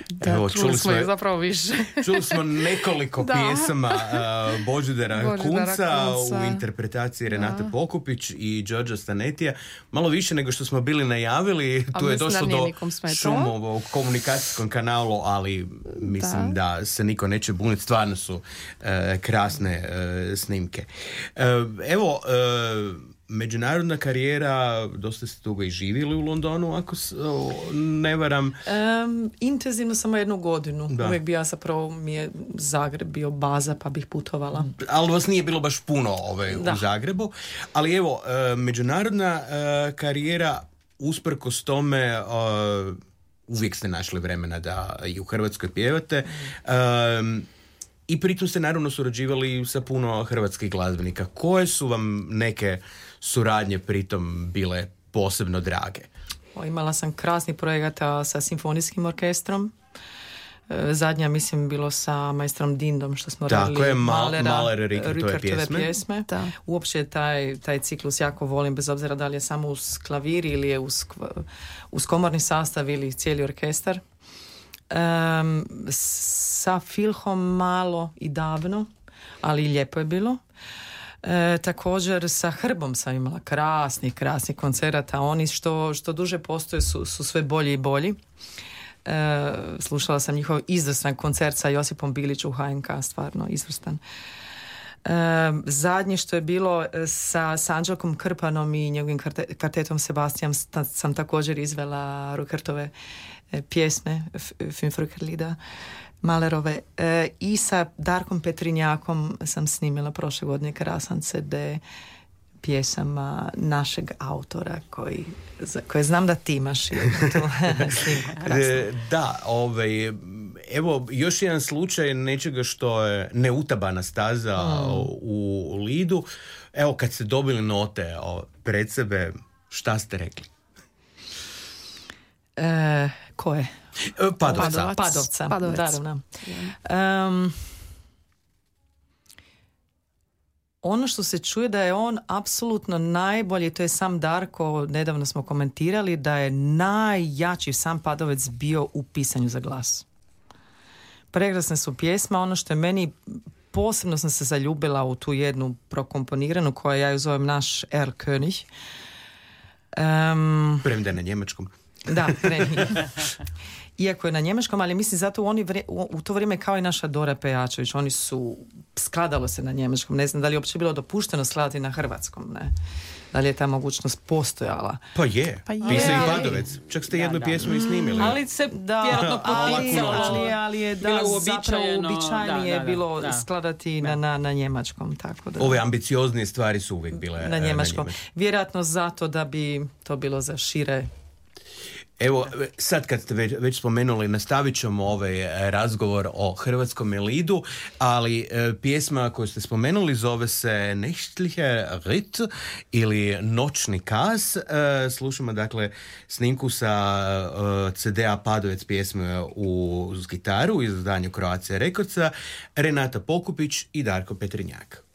Da, Evo, čuli smo ih zapravo više. Čuli smo nekoliko pjesama Božidara Kunca u interpretaciji Renate Pokupić i Đorđa Stanetija. Malo više nego što smo bili najavili. Tu je došlo do šumova u komunikacijskom kanalu, ali mislim da se niko neće buniti. Stvarno su krasne snimke. Evo, međunarodna karijera, dosta ste dugo i živjeli u Londonu, ako ne varam. Intenzivno samo 1 godinu. Uvijek bi ja zapravo, mi je Zagreb bio baza, pa bih putovala. Ali vas nije bilo baš puno u Zagrebu. Ali evo, međunarodna karijera, usprkos tome, uvijek ste našli vremena da i u Hrvatskoj pjevate. I pritom ste naravno surađivali sa puno hrvatskih glazbenika. Koje su vam neke suradnje pritom bile posebno drage? Imala sam krasni projekata sa simfonijskim orkestrom. Zadnja, mislim, bilo sa majstrom Dindom, što smo radili Mahler Rikertove pjesme. Uopće taj ciklus jako volim, bez obzira da li je samo uz klavir ili je uz komorni sastav ili cijeli orkestar. Sa Filhom malo i davno, ali lijepo je bilo. Također sa Hrbom sam imala krasni koncerata. Oni što duže postoje su sve bolji i bolji. Slušala sam njihov izvrstan koncert sa Josipom Bilić u HNK, stvarno izvrstan. Zadnje što je bilo sa Anđelkom Krpanom i njegovim kartetom Sebastian sam također izvela Rukertove pjesme Fünfrückerlieder Mahlerove, i sa Darkom Petrinjakom sam snimila prošle godine krasan CD pjesama našeg autora koje znam da ti imaš evo još jedan slučaj nečega što je neutabana staza u Lidu. Evo, kad ste dobili note pred sebe, šta ste rekli? Koje? Padovca. Naravno. Ono što se čuje da je on apsolutno najbolji, to je sam Darko, nedavno smo komentirali, da je najjači sam Padovec bio u pisanju za glas. Prekrasne su pjesma, ono što je meni, posebno sam se zaljubila u tu jednu prokomponiranu, koju ja ju zovem naš Erlkönig. Premda na njemačkom. Da, iako je na njemačkom, ali mislim zato u to vrijeme kao i naša Dora Pejačević, oni su skladalo se na njemačkom, ne znam da li je uopće bilo dopušteno skladati na hrvatskom, ne? Da li je ta mogućnost postojala? Pa je. Pisa i Padovec. Čak ste jednu pjesmu i snimili. Ali se vjerojatno ali je zapravo uobičajenije bilo skladati na njemačkom. Tako da. Ove ambicioznije stvari su uvijek bile na njemačkom. Vjerojatno zato da bi to bilo za šire. Evo, sad kad ste već spomenuli, nastavit ćemo ovaj razgovor o hrvatskom Lidu, ali pjesma koju ste spomenuli zove se Nächtlicher Ritt ili Noćni kas. Slušamo dakle snimku sa CD-a Padovec pjesme uz gitaru iz izdanju Croatia Recordsa, Renata Pokupić i Darko Petrinjak.